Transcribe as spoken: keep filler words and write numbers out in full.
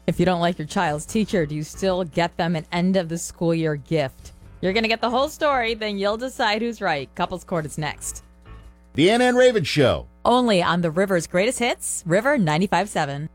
If you don't like your child's teacher, do you still get them an end of the school year gift? You're going to get the whole story, then you'll decide who's right. Couples Court is next. The Ann Ann Ravens Show. Only on the River's greatest hits, River ninety-five point seven.